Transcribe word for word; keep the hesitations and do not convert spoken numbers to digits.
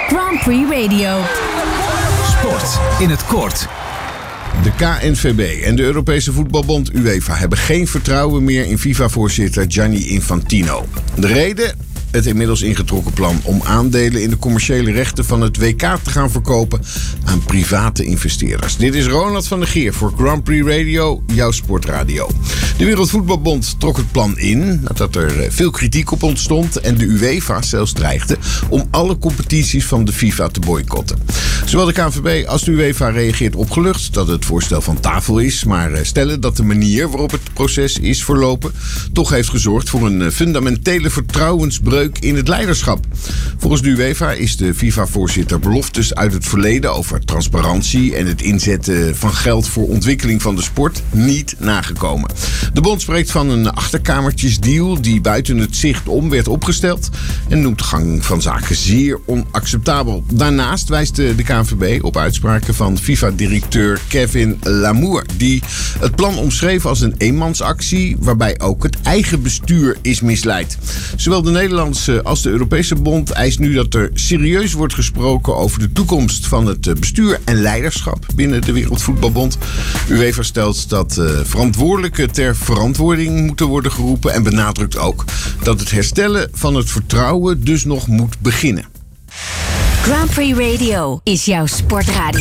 Grand Prix Radio. Sport in het kort. De K N V B en de Europese voetbalbond UEFA hebben geen vertrouwen meer in FIFA-voorzitter Gianni Infantino. De reden? Het inmiddels ingetrokken plan om aandelen in de commerciële rechten van het W K te gaan verkopen aan private investeerders. Dit is Ronald van der Geer voor Grand Prix Radio, jouw sportradio. De Wereldvoetbalbond trok het plan in nadat er veel kritiek op ontstond en de UEFA zelfs dreigde om alle competities van de FIFA te boycotten. Zowel de K N V B als de UEFA reageert opgelucht dat het voorstel van tafel is, maar stellen dat de manier waarop het proces is verlopen toch heeft gezorgd voor een fundamentele vertrouwensbreuk in het leiderschap. Volgens de UEFA is de FIFA-voorzitter beloftes uit het verleden over transparantie en het inzetten van geld voor ontwikkeling van de sport niet nagekomen. De bond spreekt van een achterkamertjesdeal die buiten het zicht om werd opgesteld en noemt de gang van zaken zeer onacceptabel. Daarnaast wijst de K N V B op uitspraken van FIFA-directeur Kevin Lamour, die het plan omschreef als een eenmansactie waarbij ook het eigen bestuur is misleid. Zowel de Nederlandse als de Europese bond eist nu dat er serieus wordt gesproken over de toekomst van het bestuur en leiderschap binnen de Wereldvoetbalbond. UEFA stelt dat uh, verantwoordelijken ter verantwoording moeten worden geroepen en benadrukt ook dat het herstellen van het vertrouwen dus nog moet beginnen. Grand Prix Radio is jouw sportradio.